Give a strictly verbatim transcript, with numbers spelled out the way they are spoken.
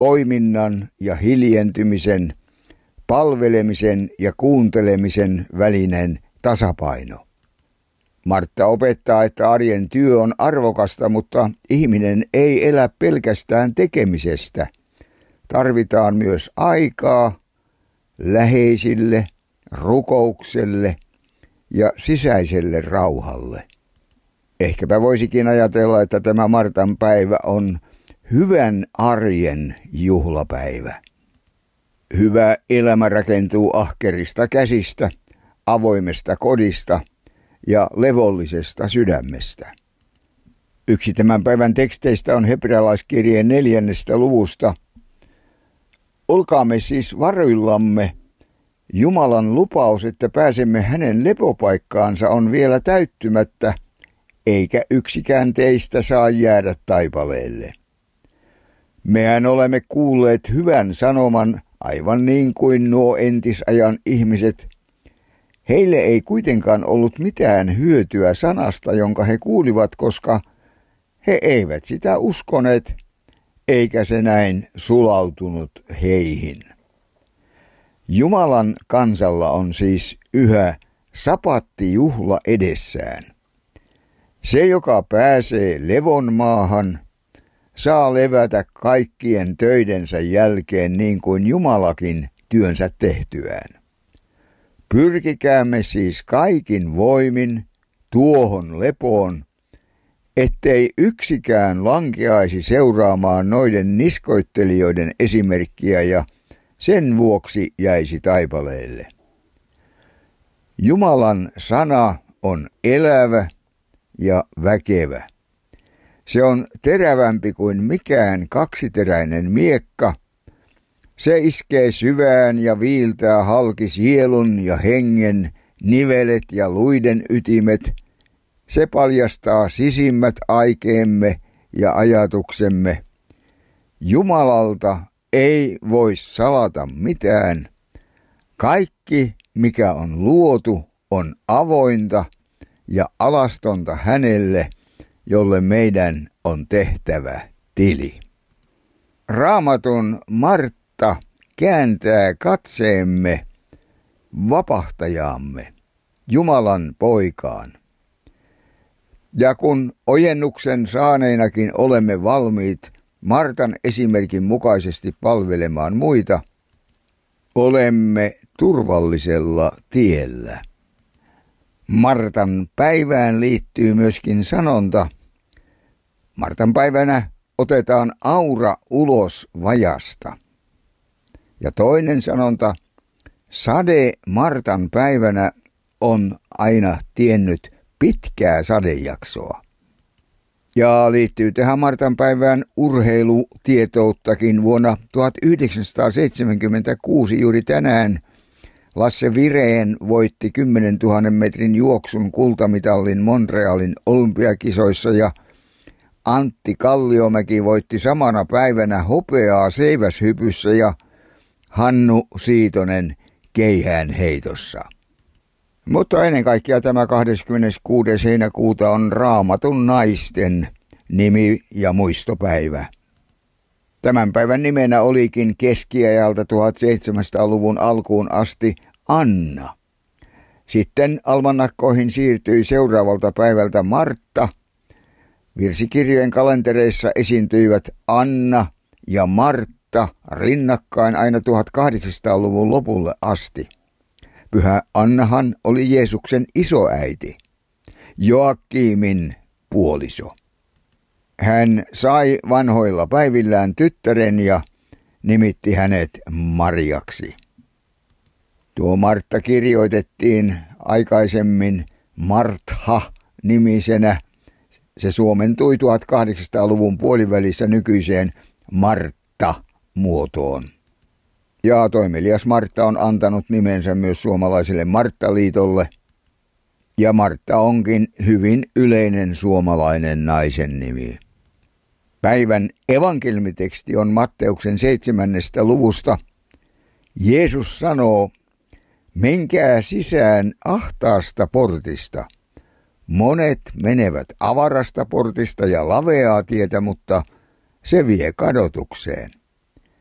toiminnan ja hiljentymisen, palvelemisen ja kuuntelemisen välinen tasapaino. Martta opettaa, että arjen työ on arvokasta, mutta ihminen ei elä pelkästään tekemisestä. Tarvitaan myös aikaa läheisille, rukoukselle ja sisäiselle rauhalle. Ehkäpä voisikin ajatella, että tämä Martan päivä on hyvän arjen juhlapäivä. Hyvä elämä rakentuu ahkerista käsistä, avoimesta kodista ja levollisesta sydämestä. Yksi tämän päivän teksteistä on hebrealaiskirjeen neljännestä luvusta. Olkaamme siis varuillamme. Jumalan lupaus, että pääsemme hänen lepopaikkaansa, on vielä täyttymättä, eikä yksikään teistä saa jäädä taipaleelle. Mehän olemme kuulleet hyvän sanoman, aivan niin kuin nuo entisajan ihmiset. Heille ei kuitenkaan ollut mitään hyötyä sanasta, jonka he kuulivat, koska he eivät sitä uskoneet, eikä se näin sulautunut heihin. Jumalan kansalla on siis yhä sapattijuhla edessään. Se, joka pääsee levon maahan, saa levätä kaikkien töidensä jälkeen niin kuin Jumalakin työnsä tehtyään. Pyrkikäämme siis kaikin voimin tuohon lepoon, ettei yksikään lankeaisi seuraamaan noiden niskoittelijoiden esimerkkiä ja sen vuoksi jäisi taipaleelle. Jumalan sana on elävä ja väkevä. Se on terävämpi kuin mikään kaksiteräinen miekka. Se iskee syvään ja viiltää halki sielun ja hengen, nivelet ja luiden ytimet. Se paljastaa sisimmät aikeemme ja ajatuksemme. Jumalalta ei voi salata mitään. Kaikki, mikä on luotu, on avointa ja alastonta hänelle, jolle meidän on tehtävä tili. Raamatun Martta kääntää katseemme vapahtajaamme, Jumalan poikaan. Ja kun ojennuksen saaneinakin olemme valmiit Martan esimerkin mukaisesti palvelemaan muita, olemme turvallisella tiellä. Martan päivään liittyy myöskin sanonta. Martan päivänä otetaan aura ulos vajasta. Ja toinen sanonta, sade Martan päivänä on aina tiennyt pitkää sadejaksoa. Ja liittyy tähän Martan päivään urheilutietouttakin. Vuonna tuhatyhdeksänsataaseitsemänkymmentäkuusi juuri tänään Lasse Vireen voitti kymmenentuhannen metrin juoksun kultamitallin Montrealin olympiakisoissa ja Antti Kalliomäki voitti samana päivänä hopeaa seiväshypyssä ja Hannu Siitonen keihäänheitossa. Mutta ennen kaikkea tämä kahdeskymmeneskuudes heinäkuuta on Raamatun naisten nimi- ja muistopäivä. Tämän päivän nimenä olikin keskiajalta tuhatseitsemänsataaluvun alkuun asti Anna. Sitten almanakkoihin siirtyi seuraavalta päivältä Martta. Virsikirjojen kalentereissa esiintyivät Anna ja Martta rinnakkain aina tuhatkahdeksansataaluvun lopulle asti. Pyhä Annahan oli Jeesuksen isoäiti, Joakimin puoliso. Hän sai vanhoilla päivillään tyttären ja nimitti hänet Mariaksi. Tuo Martta kirjoitettiin aikaisemmin Martha-nimisenä. Se suomentui tuhatkahdeksansataaluvun puolivälissä nykyiseen Martta-muotoon. Ja toimelias Martta on antanut nimensä myös suomalaiselle Marttaliitolle. Ja Martta onkin hyvin yleinen suomalainen naisen nimi. Päivän evankeliumiteksti on Matteuksen seitsemännestä luvusta. Jeesus sanoo, menkää sisään ahtaasta portista. Monet menevät avarasta portista ja laveaa tietä, mutta se vie kadotukseen.